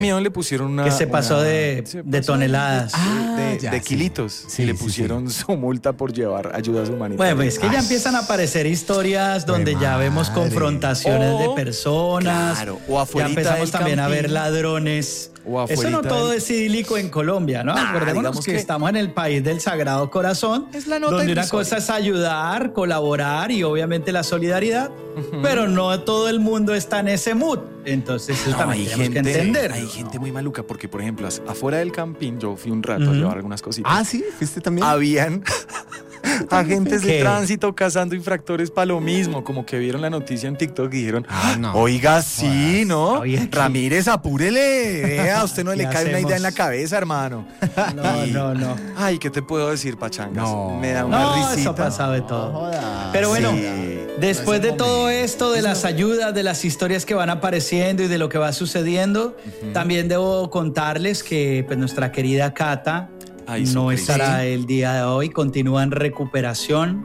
camión le pusieron que se pasó de toneladas. De kilitos. Sí, y le pusieron su multa por llevar ayudas humanitarias. Bueno, pues es que ya empiezan a aparecer historias donde ya vemos confrontaciones de personas. Claro, o ya afuerita empezamos del también a ver campín. ladrones. O Eso no afuerita todo del- es idílico en Colombia, ¿no? Acordémonos digamos que que estamos en el país del Sagrado Corazón, Es la nota donde una irrisoria. cosa es ayudar, colaborar y obviamente la solidaridad, pero no todo el mundo está en ese mood. Entonces eso No, también tenemos que entender. hay gente muy maluca, porque por ejemplo, afuera del campín, yo fui un rato a llevar algunas cositas. Ah, sí, fuiste también. Habían agentes de ¿Qué? tránsito cazando infractores para lo mismo, como que vieron la noticia en TikTok y dijeron, no. oiga, sí, ¿no? Oiga, ¿qué? Ramírez, apúrele, vea, a usted no ¿Qué le cae una hacemos? idea en la cabeza, hermano. No. Ay, ¿qué te puedo decir, pachangas? No. Me da una No, risita. eso ha pasado de todo. jodas. Pero bueno, Sí. después de todo esto, de las ayudas, de las historias que van apareciendo y de lo que va sucediendo, también debo contarles que pues, nuestra querida Cata Ay, no su estará Cristo. el día de hoy, continúa en recuperación.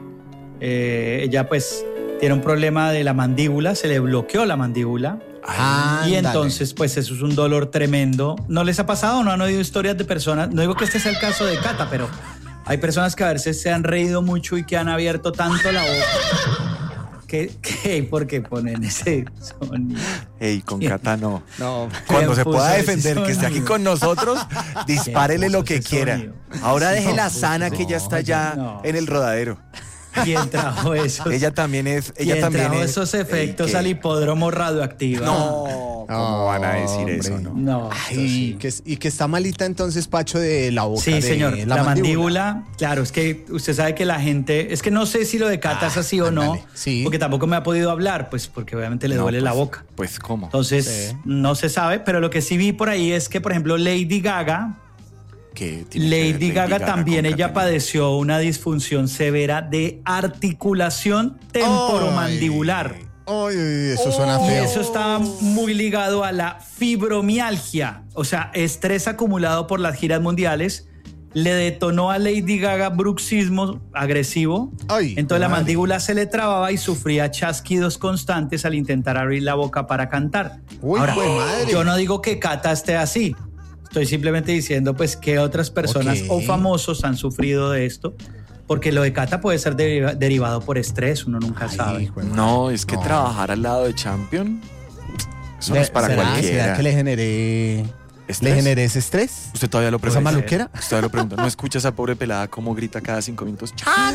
Ella pues tiene un problema de la mandíbula, se le bloqueó la mandíbula. Y Ándale. entonces, pues eso es un dolor tremendo. ¿No les ha pasado? ¿No han oído historias de personas? No digo que este sea el caso de Cata, pero hay personas que a veces se han reído mucho y que han abierto tanto la boca. ¿Por qué ponen ese sonido? Ey, con Cata no. No. Cuando se ¿Quién pueda puso ese defender que esté aquí sonido? con nosotros, dispárele lo puso que ese quiera. sonido? Ahora deje No, la pues, sana que ya está ya no. en el rodadero. ¿Quién trajo eso? Ella también es. Ella ¿Quién también trajo es. esos efectos Ey, ¿qué? al hipódromo radioactivo? No, ¿cómo van a decir hombre. eso? No? No. Ay, y que está malita entonces, Pacho, de la boca. Sí, de señor. La mandíbula, claro, es que usted sabe que la gente, es que no sé si lo de Cata es así o no, ándale, sí. porque tampoco me ha podido hablar, pues porque obviamente le No, duele la pues, boca. Pues, ¿cómo? Entonces, Sí. no se sabe, pero lo que sí vi por ahí es que, por ejemplo, Lady Gaga ¿Qué tiene que ver Lady Gaga también, con ella Catalina? padeció una disfunción severa de articulación temporomandibular. Ay, eso suena Y feo. eso está muy ligado a la fibromialgia, o sea, estrés acumulado por las giras mundiales. Le detonó a Lady Gaga bruxismo agresivo. Ay, Entonces la madre. mandíbula se le trababa y sufría chasquidos constantes al intentar abrir la boca para cantar. Uy, Ahora, jue madre. yo no digo que Cata esté así. Estoy simplemente diciendo pues que otras personas Ok. o famosos han sufrido de esto. Porque lo de Cata puede ser derivado por estrés, uno nunca sabe. hijo de No, es que No. trabajar al lado de Champion, eso no es para ¿Será cualquiera. que le generé ese estrés? Usted todavía lo ¿Esa pregunta. maluquera? Usted todavía lo pregunta. ¿No escucha a esa pobre pelada cómo grita cada 5 minutos?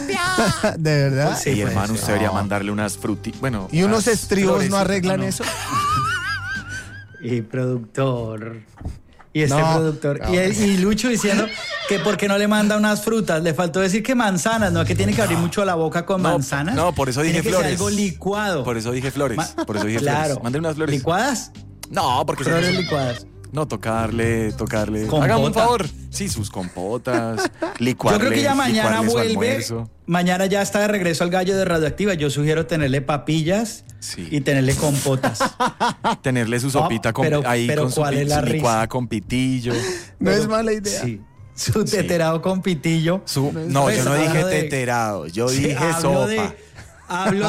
¿De verdad? Sí, y puede hermano, ser. usted debería mandarle unas frutas. Bueno, ¿Y unos unas estribos no arreglan no. eso? Y productor. Y este No, productor. no. Y Lucho diciendo que por qué no le manda unas frutas. Le faltó decir que manzanas, no, que tiene que abrir mucho la boca con No, manzanas. no, por eso dije Tiene que ser flores. algo licuado. Por eso dije flores. Por eso dije Claro. flores. Mándale unas flores. ¿Licuadas? No, porque Flores licuadas. No, tocarle. Compota. Hágame un favor. Sí, sus compotas, licuarle. Yo creo que ya mañana licuarle su vuelve. almuerzo. Mañana ya está de regreso al gallo de Radioactiva. Yo sugiero tenerle papillas Sí. y tenerle compotas. Tenerle su sopita con, pero ahí con ¿cuál es la su licuada risa? con pitillo. No es mala idea. Sí. Su teterado con pitillo. No, Pues, yo no dije hablo de- teterado, yo Sí, dije sopa. Hablo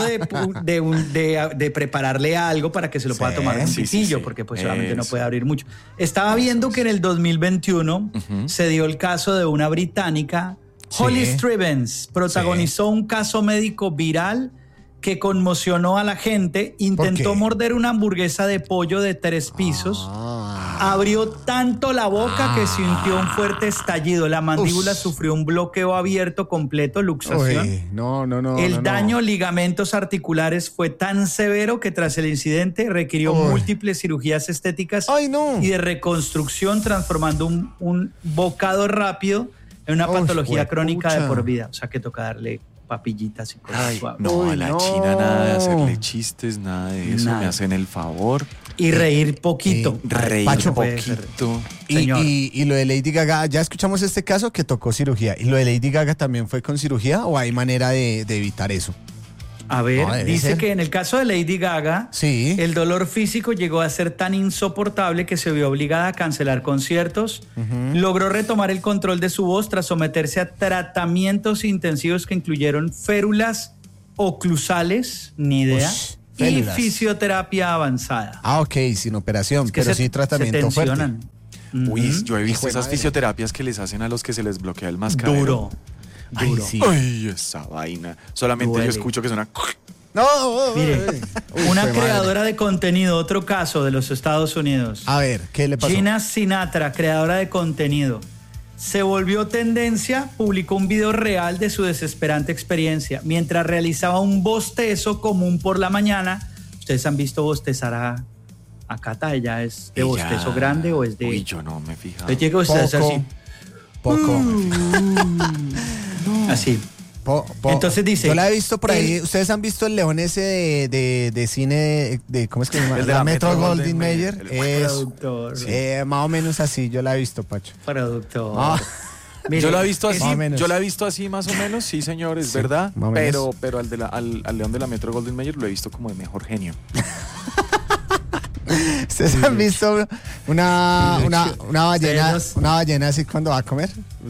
de prepararle algo para que se lo pueda Sí, tomar con sí, pitillo, sí. porque pues solamente no Eso. puede abrir mucho. Estaba viendo que en el 2021 se dio el caso de una británica, Sí. Holly Strivens, protagonizó un caso médico viral que conmocionó a la gente, intentó qué? morder una hamburguesa de pollo de 3 pisos. Ah. Abrió tanto la boca que sintió un fuerte estallido. La mandíbula Uf. sufrió un bloqueo abierto completo, luxación. Uy, no. El no. daño a ligamentos articulares fue tan severo que tras el incidente requirió Uy. múltiples cirugías estéticas Ay, no. y de reconstrucción, transformando un bocado rápido en una Uy, patología crónica de juepucha. por vida. O sea que toca darle papillitas y cosas Ay, suaves. no, Uy, a la no. China nada de hacerle chistes, nada de eso. Nada. Me hacen el favor. Y reír poquito. Reír Pacho, poquito. Señor. Y lo de Lady Gaga, ya escuchamos este caso que tocó cirugía. ¿Y lo de Lady Gaga también fue con cirugía o hay manera de evitar eso? A ver, No, debe dice ser. que en el caso de Lady Gaga, Sí. el dolor físico llegó a ser tan insoportable que se vio obligada a cancelar conciertos. Logró retomar el control de su voz tras someterse a tratamientos intensivos que incluyeron férulas oclusales, ni idea, Ush. Félulas. y fisioterapia avanzada. Ah, ok, sin operación, Es que pero se- sí tratamiento se fuerte. tensionan. Uy, yo he visto Hijo de esas madre. fisioterapias que les hacen a los que se les bloquea el mascadero. Duro. Ay, Duro. sí. Ay, esa vaina. Solamente Duele. yo escucho que suena. No, Mire, Uy, una fue madre. creadora de contenido, otro caso de los Estados Unidos. A ver, ¿qué le pasó? Gina Sinatra, creadora de contenido, se volvió tendencia, publicó un video real de su desesperante experiencia mientras realizaba un bostezo común por la mañana. ¿Ustedes han visto bostezar a Cata? ¿Ella es de bostezo grande o es de...? Uy, yo no me he fijado. Ella llega a bostezar Poco. así. Así. Entonces dice, Yo la he visto por ahí. el- ¿Ustedes han visto el león ese de cine? ¿Cómo es que se llama? El de la Metro Goldwyn Mayer. Mayer. Eso. Productor. Más o menos así, yo la he visto, Pacho. Productor. Ah. Mire, Yo la he visto así, Más o menos. yo la he visto así más o menos, sí señor, es verdad, más o menos. pero al león de la Metro Goldwyn Mayer lo he visto como de mejor genio. ¿Ustedes han visto una ballena, Ustedes- una ballena así cuando va a comer?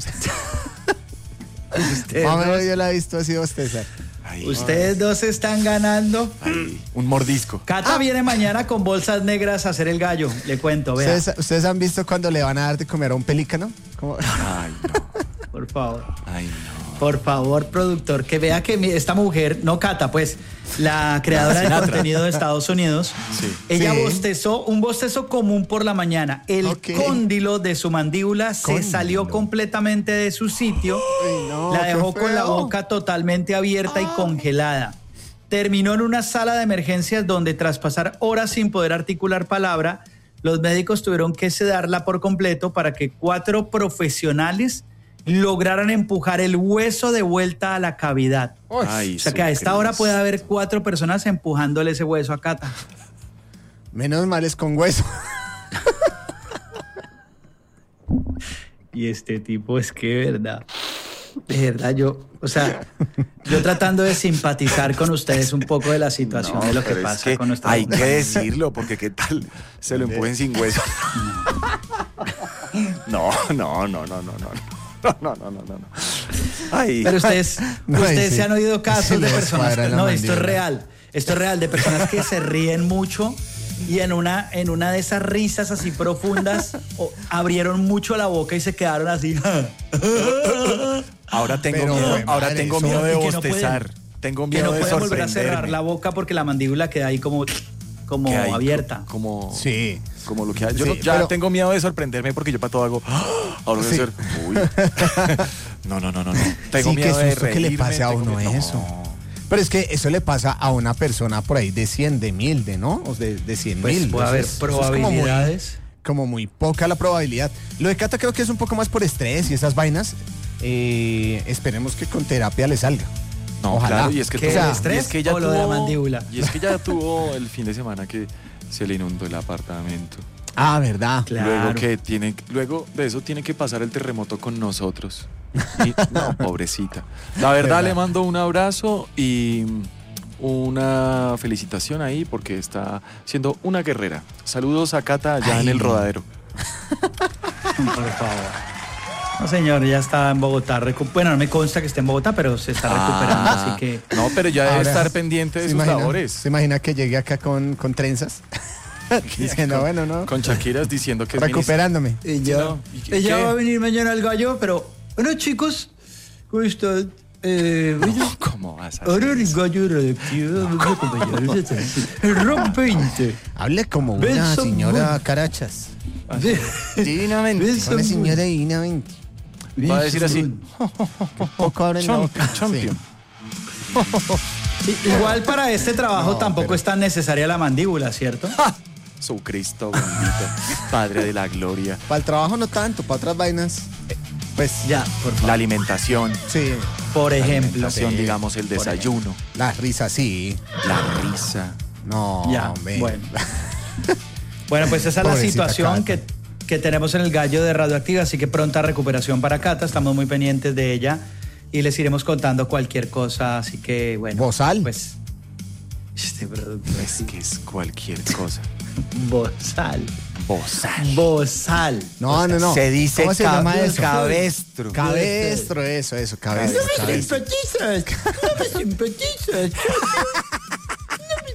ustedes Más o menos dos- yo la he visto así bostezar. Ay, Ustedes dos están ganando. ay, un mordisco. Cata viene mañana con bolsas negras a hacer el gallo. Le cuento, vea. ¿Ustedes han visto cuando le van a dar de comer a un pelícano? ¿Cómo? Ay, no. Por favor. Ay, no. Por favor, productor, que vea que esta mujer, no Cata, pues, la creadora de Sinatra. contenido de Estados Unidos, Sí. ella Sí. bostezó un bostezo común por la mañana. El Ok. cóndilo de su mandíbula se Cóndilo. salió completamente de su sitio. Ay, no, la qué dejó con la feo. boca totalmente abierta y congelada. Terminó en una sala de emergencias donde tras pasar horas sin poder articular palabra, los médicos tuvieron que sedarla por completo para que 4 profesionales lograran empujar el hueso de vuelta a la cavidad. Ay, O sea que a esta hora Cris. puede haber 4 personas empujándole ese hueso a Cata. Menos mal es con hueso. Y este tipo es que de verdad yo, o sea, yo tratando de simpatizar con ustedes un poco de la situación de lo que pero es pasa con nuestra hay que decirlo, porque qué tal se lo empujen sin hueso. No. Ay, Pero ustedes, No, ustedes sí. se han oído casos Se de le personas descuadra que, la no, esto es mandíbula. real. Esto es real, de personas que se ríen mucho y en una de esas risas así profundas abrieron mucho la boca y se quedaron así. ahora tengo Pero, miedo, güey, ahora madre, tengo eso- miedo de y que no bostezar. Tengo Que miedo no de pueden volver a sorprenderme. cerrar la boca porque la mandíbula queda ahí como Que hay abierta. Como, Sí. como lo que hay. Yo Sí, no- ya pero- tengo miedo de sorprenderme porque yo para todo hago. Ahora voy a Sí. hacer. Uy. No. Tengo Sí, miedo qué de susto que le reírme, pase a tengo uno miedo- eso. No. Pero es que eso le pasa a una persona por ahí de 100, de 1000, ¿no? O de 100 Pues mil. puede haber probabilidades. Como muy poca la probabilidad. Lo de Cata creo que es un poco más por estrés y esas vainas. Esperemos que con terapia le salga. No, Ojalá. claro, y es que, ¿Qué, tuvo- el y estrés es que ella o lo de la tuvo- mandíbula? Y es que ya tuvo el fin de semana que se le inundó el apartamento. Ah, ¿verdad? Claro. Luego de eso tiene que pasar el terremoto con nosotros. Y, no, pobrecita. La verdad, ¿Verdad? le mando un abrazo y una felicitación ahí porque está siendo una guerrera. Saludos a Cata allá en Ay. el rodadero. Por favor. No, señor, ya está en Bogotá. Bueno, no me consta que esté en Bogotá, pero se está recuperando, así que... No, pero ya debe Ahora, estar pendiente de ¿se sus imagina- labores. ¿Se imagina que llegue acá con trenzas? Diciendo, bueno, ¿no? Con Shakiras diciendo que es Recuperándome. Ella, no, ¿y qué- ella qué? va a venir mañana al gallo, pero... Bueno, chicos, ¿cómo están? Bueno, ¿Cómo vas a ahora hacer el eso? gallo radioactivo, vamos a acompañarlos. El Rock 20. Hable como Ven, una son señora muy- carachas. Divinamente. Ven, Una señora divinamente. Va a decir así. Poco abren la boca. Champion. Igual para este trabajo No, tampoco pero- es tan necesaria la mandíbula, ¿cierto? Su Cristo bendito, Padre de la gloria. Para el trabajo no tanto, para otras vainas. Pues Ya, por favor. La alimentación. sí, Por La ejemplo. alimentación, sí, digamos, el desayuno, las risas sí. la risa. No, Ya, hombre. bueno. Bueno, pues esa es la Pobrecita situación Cata. que tenemos en el gallo de Radioactiva, así que pronta recuperación para Cata, estamos muy pendientes de ella y les iremos contando cualquier cosa, así que bueno. Bozal. Pues este producto Es que es cualquier cosa. Bozal. Bozal. Bozal. No, no, no. Se dice ¿Cómo se llama eso? cabestro. Cabestro, eso, cabestro. cabestro. simpatizas. No me simpatizas. No me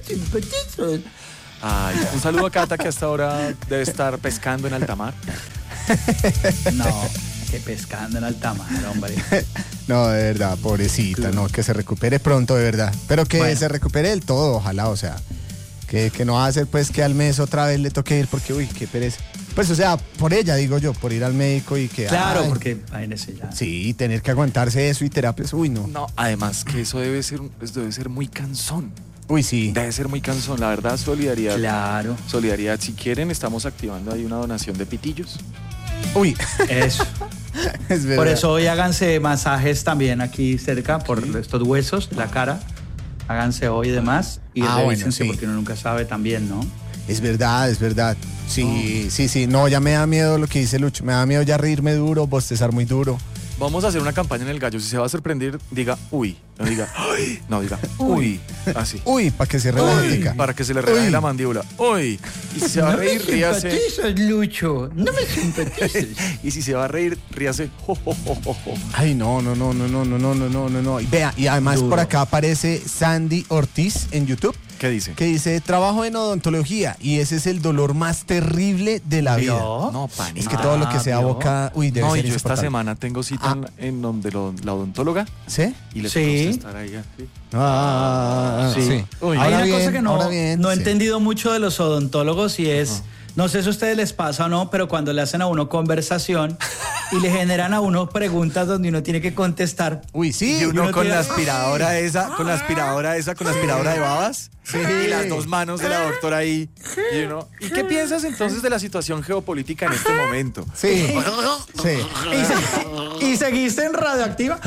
simpatizan. Ay, un saludo a Cata, que hasta ahora debe estar pescando en alta mar. No, que pescando en alta mar, hombre. No, de verdad, pobrecita, no, que se recupere pronto, de verdad. Pero que Bueno. se recupere del todo, ojalá, o sea, que no va a ser pues que al mes otra vez le toque ir porque, uy, qué pereza. Pues, o sea, por ella, digo yo, por ir al médico y que... Claro, ay, porque imagínese ya. Sí, tener que aguantarse eso y terapias, uy, no. No, además que eso debe ser muy cansón. Uy, sí. Debe ser muy cansón, la verdad, solidaridad. Claro, Solidaridad, si quieren, estamos activando ahí una donación de pitillos. Uy, eso. es verdad. Por eso hoy háganse masajes también aquí cerca, por estos huesos, la cara. Háganse hoy y demás. Y Ah, bueno, revísense, sí. porque uno nunca sabe también, ¿no? Es verdad, es verdad. Sí, sí. No, ya me da miedo lo que dice Lucho. Me da miedo ya reírme duro, bostezar muy duro. Vamos a hacer una campaña en el gallo. Si se va a sorprender, diga uy. No diga ay. No, diga uy. Así. Uy, para que se revoltica. Para que se le rebaje Uy. la mandíbula. Uy. Y si se va a reír, ríase. Lucho. No me simpatizas. Y si se va a reír, ríase. Jo, jo, jo, jo, jo. Ay, no. Y vea, y además Duro. por acá aparece Sandy Ortiz en YouTube, ¿Qué dice? que dice, trabajo en odontología y ese es el dolor más terrible de la vida. ¿Vio? No, pánico. Es que todo lo que sea ¿vio? boca, uy, debe No, y ser yo esta insoportable. semana tengo cita en donde la odontóloga ¿Sí? y le Sí. toca a usted estar ahí. ¿Sí? Sí. Uy. Hay Ahora una bien, cosa que ahora bien, no he sí. entendido mucho de los odontólogos y es, no sé si a ustedes les pasa o no, pero cuando le hacen a uno conversación y le generan a uno preguntas donde uno tiene que contestar. Uy, sí. Y uno uno con tiene- la aspiradora esa, con la aspiradora de babas. Y las dos manos de la doctora ahí. Y uno, ¿y qué piensas entonces de la situación geopolítica en este momento? Sí. Sí. ¿Y seguiste en radioactiva?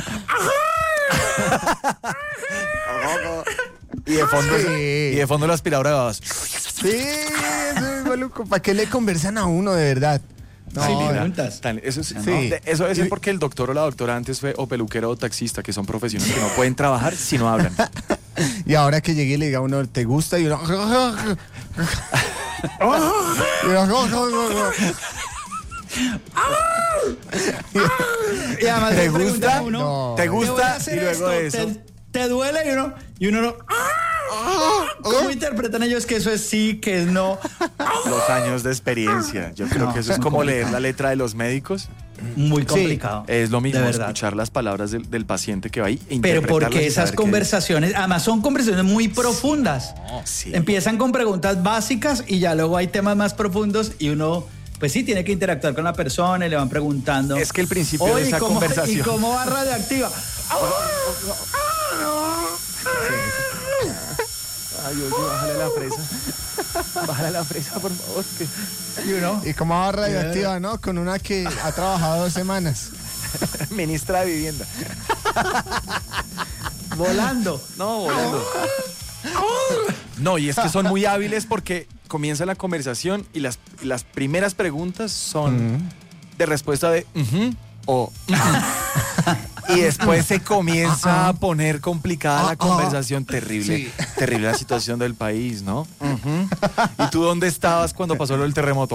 Y de fondo, Sí. y de fondo la aspiradora de babas. Sí, eso es maluco. ¿Para qué le conversan a uno, de verdad? No, Sí, no. preguntas. Eso, Sí. eso debe ser porque el doctor o la doctora antes fue o peluquero o taxista, que son profesiones que no pueden trabajar si no hablan. Y ahora que llegue y le diga a uno, ¿te gusta? Y uno... Y además ¿Te le preguntan gusta? a uno, No. ¿Te "¿Te voy a gusta? hacer Y luego de esto? eso. ¿Te duele? Y uno no. ¿Cómo interpretan ellos que eso es sí, que es no? Los años de experiencia. Yo creo No, que eso es muy como leer complicado. la letra de los médicos. Muy Sí, complicado. Es lo mismo de verdad. escuchar las palabras del paciente que va ahí. E Pero interpretarlas porque y esas saber qué conversaciones, además son conversaciones muy profundas. dice. Sí. Empiezan con preguntas básicas y ya luego hay temas más profundos y uno, pues sí, tiene que interactuar con la persona y le van preguntando. Es que el principio de "Oye, esa ¿cómo- conversación- ¿Y cómo va radioactiva? Ay, oye, bájale la fresa. Bájale la fresa, por favor. Y uno, ¿Y cómo va radioactiva, no? Con una que ha trabajado 2 semanas. Ministra de Vivienda. volando. No, volando. No, y es que son muy hábiles porque comienza la conversación y las primeras preguntas son de respuesta de ujú o y después se comienza a poner complicada la conversación. Terrible, Sí. terrible la situación del país, ¿no? Ujú. ¿Y tú dónde estabas cuando pasó lo del terremoto?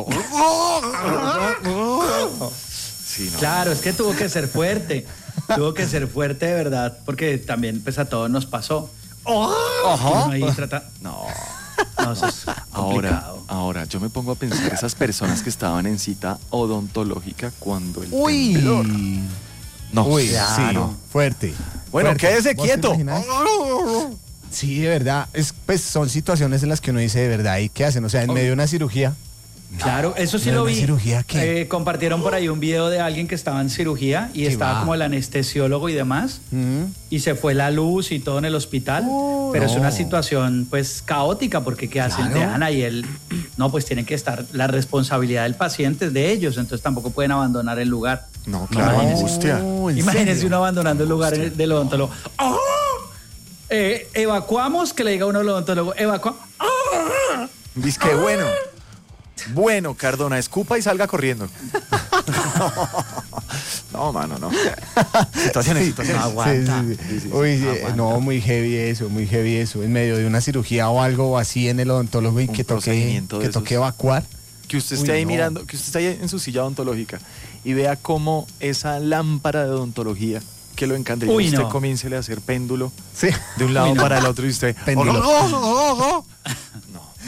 Sí, no. Claro, es que tuvo que ser fuerte. Tuvo que ser fuerte de verdad, porque también pues a todos nos pasó. Ajá. Uno ahí trata- No. No, eso es complicado. Ahora, yo me pongo a pensar esas personas que estaban en cita odontológica cuando el Uy. temblor. No, Uy, claro. sí, fuerte. Bueno, Fuerte. quédese ¿Vos te quieto. imaginas? Sí, de verdad. Pues son situaciones en las que uno dice de verdad, ¿y qué hacen? O sea, en medio de una cirugía. Claro, eso sí ¿Pero lo una vi. cirugía qué? Compartieron por ahí un video de alguien que estaba en cirugía y ¿Qué estaba va? como el anestesiólogo y demás. Mm. Y se fue la luz y todo en el hospital. Pero es no. una situación pues caótica porque ¿qué hacen? Claro. Dejan ahí el... No, pues tienen que estar... La responsabilidad del paciente es de ellos, entonces tampoco pueden abandonar el lugar. No, claro, Imagínese. angustia. ¿en Imagínense serio? uno abandonando el lugar del odontólogo. ¡Ah! Evacuamos, que le diga uno al odontólogo, evacuamos. Dice que bueno. Bueno, Cardona, escupa y salga corriendo. No, mano, no. Situaciones, situaciones. Aguanta. Sí. Uy, Aguanta. no, muy heavy eso, muy heavy eso. En medio de una cirugía o algo así en el odontólogo y Un que toque, procedimiento de que toque esos. evacuar. Que usted Uy, esté ahí no. mirando, que usted esté ahí en su silla odontológica y vea cómo esa lámpara de odontología que lo encandila, Uy, usted no. comience a hacer péndulo Sí. de un lado Uy, no. para el otro y usted... Péndulo.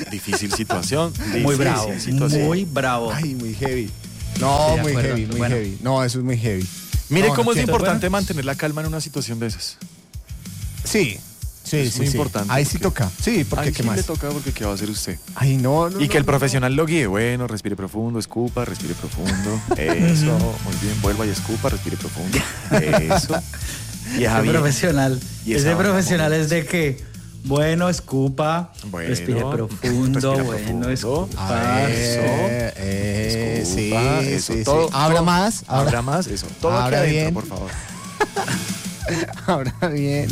Difícil situación. Muy difícil bravo, situación. muy bravo. Ay, muy heavy. No, De muy acuerdo. heavy, muy Bueno. heavy. No, eso es muy heavy. Mire No, cómo no es quiero. importante Bueno. mantener la calma en una situación de esas. Sí, sí, Es sí. muy sí. importante, Ahí sí porque- toca. Sí, porque Ay, qué sí más. le toca porque ¿qué va a hacer usted? Ay, no, no. Y que el no, profesional lo guíe. Bueno, respire profundo, escupa, respire profundo. Eso, muy bien. Vuelva y escupa, respire profundo. Eso. Y Ese Javier. profesional. Y esa Ese vaina, profesional amor. es de que, bueno, escupa, Bueno, respire profundo, respira bueno, profundo. escupa. A ver, sí, Escupa, eso, sí, todo, sí. Habla todo. más. Abra más, eso. Todo aquí Abra adentro, bien. por favor. Habla bien.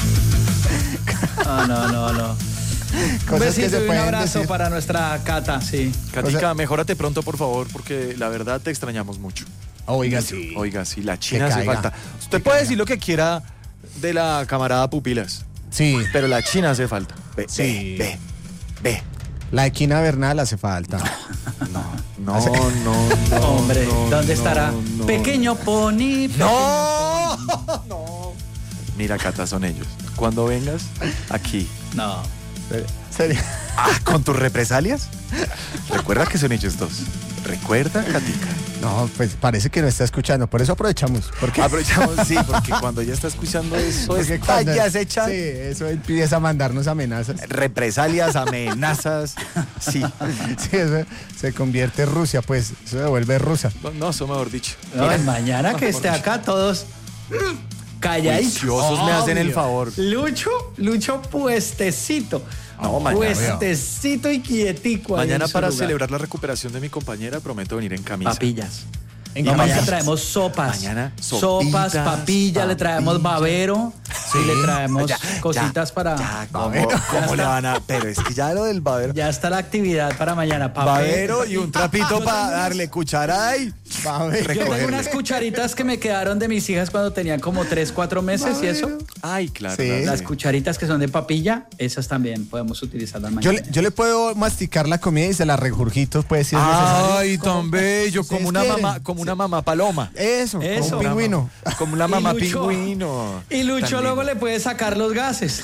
No. Un Cosas que besito se y un pueden abrazo decir. para nuestra Cata, sí. Katica, O sea- mejórate pronto, por favor, porque la verdad te extrañamos mucho. Oiga, sí. Oiga, si la China Que hace caiga. falta. Usted puede decir lo que quiera de la camarada Pupilas, Sí, pero la China hace falta. Ve, Sí. ve. la equina Bernal hace falta. No, Hombre, no, ¿dónde no, estará? no. Pequeño pony. ¡No! No. Mira, Cata, son ellos. Cuando vengas aquí, No. Sería- con tus represalias, recuerda que son ellos dos. Recuerda, Katica. No, pues parece que no está escuchando, por eso aprovechamos. Porque Aprovechamos, sí, porque cuando ya está escuchando eso, porque está cuando- ya se echan Sí, eso empieza a mandarnos amenazas. represalias, amenazas. Sí. Sí, eso se convierte en Rusia, pues. Eso se vuelve rusa. No, eso mejor dicho. No, mañana que esté acá todos calladitos. Juiciosos me hacen el Obvio. favor. Lucho puestecito. No, mañana. Puestecito y quietico. ahí Mañana en su para lugar. celebrar la recuperación de mi compañera prometo venir en camisa. Papillas. En No, camisa. mañana traemos sopas. Mañana sopas, sopitas, papilla, le traemos papilla. babero. Y le traemos cositas para. Ya, Babero. ¿cómo le van a...? Pero es que ya lo del babero. Ya está la actividad para mañana. Papel. Babero y un trapito para darle cucharada y... Va a ver. Yo tengo recogerle. unas cucharitas que me quedaron de mis hijas cuando tenían como 3, 4 meses y eso. Ay, claro. Sí. Las cucharitas que son de papilla, esas también podemos utilizarlas Yo mañana. le puedo masticar la comida y se la regurgito, pues, si es necesario. Ay, tan bello, como una quieren. mamá, como una mamá paloma. Eso, Eso. como un pingüino. Como una Y mamá Lucho- pingüino. Y Lucho Tan luego lindo. le puede sacar los gases.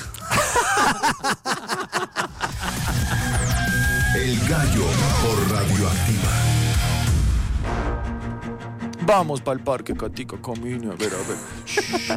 El Gallo por Radioactiva. Vamos para el parque, Katica, camine, a ver, a ver.